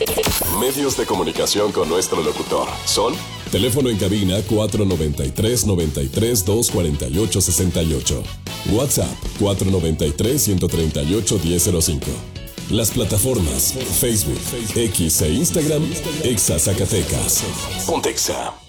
Medios de comunicación con nuestro locutor son: teléfono en cabina 493-93-248-68. WhatsApp 493-138-1005. Las plataformas Facebook, X e Instagram, Exa Zacatecas. Pontexa.